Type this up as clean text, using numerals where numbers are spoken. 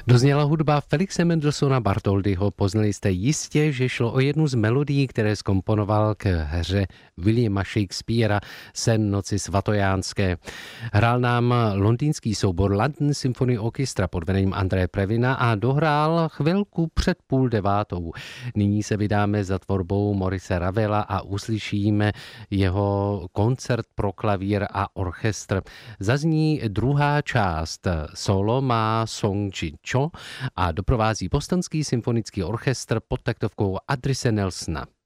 Dozněla hudba Felixe Mendelssohna Bartholdyho. Poznali jste jistě, že šlo o jednu z melodií, které zkomponoval k hře Williama Shakespearea Sen noci svatojánské. Hrál nám londýnský soubor London Symphony Orchestra pod vedením Andreje Previna a dohrál chvilku před 8:30. Nyní se vydáme za tvorbou Maurice Ravela a uslyšíme jeho koncert pro klavír a orchestr. Zazní druhá část. Solo má Song Ji-cho a doprovází Bostonský symfonický orchestr pod taktovkou Adrise Nelsona.